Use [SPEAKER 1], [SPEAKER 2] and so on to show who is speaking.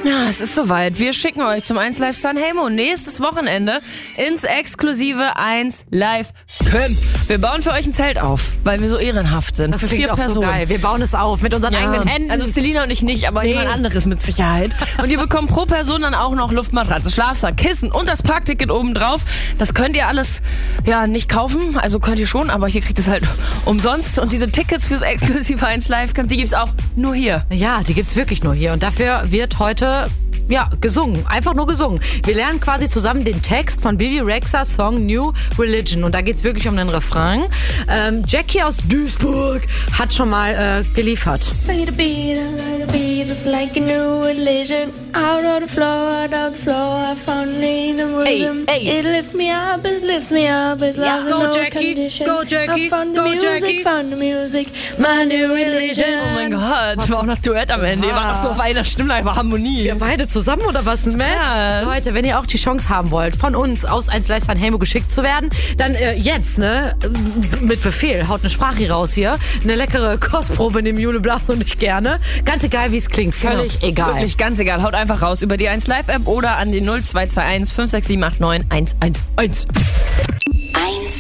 [SPEAKER 1] Ja, es ist soweit. Wir schicken euch zum 1 Live Sanremo nächstes Wochenende ins exklusive 1 Live Camp. Wir bauen für euch ein Zelt auf, weil wir so ehrenhaft sind.
[SPEAKER 2] Das
[SPEAKER 1] für
[SPEAKER 2] klingt
[SPEAKER 1] 4
[SPEAKER 2] auch
[SPEAKER 1] Personen.
[SPEAKER 2] so geil. Wir bauen es auf mit unseren eigenen Händen.
[SPEAKER 1] Also Selina und ich nicht, aber jemand anderes mit Sicherheit. Und ihr bekommt pro Person dann auch noch Luftmatratze, Schlafsack, Kissen und das Parkticket oben drauf. Das könnt ihr alles nicht kaufen, also könnt ihr schon, aber hier kriegt es halt umsonst. Und diese Tickets fürs exklusive 1 Live Camp, die gibt's auch nur hier.
[SPEAKER 2] Ja, die gibt's wirklich nur hier. Und dafür wird heute gesungen. Einfach nur gesungen. Wir lernen quasi zusammen den Text von Bibi Rexhas Song New Religion. Und da geht's wirklich um den Refrain. Jackie aus Duisburg hat schon mal geliefert.
[SPEAKER 3] It's like a new religion. Out of the floor, I found the rhythm.
[SPEAKER 1] Ey.
[SPEAKER 3] It lifts me up, it's love
[SPEAKER 2] Go
[SPEAKER 3] no
[SPEAKER 2] Jackie,
[SPEAKER 3] condition.
[SPEAKER 2] go Jackie,
[SPEAKER 3] I found the
[SPEAKER 2] go
[SPEAKER 3] music,
[SPEAKER 2] Jackie.
[SPEAKER 3] found the music, my new religion.
[SPEAKER 1] Oh mein Gott, war auch noch Duett am Ende. War doch so auf einer Stimme, war Harmonie.
[SPEAKER 2] Wir beide zusammen oder was? Ein Match?
[SPEAKER 1] Krass.
[SPEAKER 2] Leute, wenn ihr auch die Chance haben wollt, von uns aus 1 Live Sanremo geschickt zu werden, dann jetzt, mit Befehl, haut eine Sprache raus hier. Eine leckere Kostprobe nehmen Jule Blas und ich gerne. Ganz egal, wie es klingt. Völlig egal.
[SPEAKER 1] Wirklich ganz egal. Haut einfach raus über die 1 Live App oder an die 0221 56789 111.